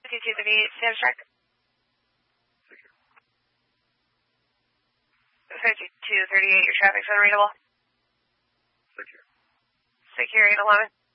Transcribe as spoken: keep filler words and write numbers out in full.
fifty-two thirty-eight, status check. fifty-two thirty-eight, your traffic's unreadable. Secure. Secure eight eleven.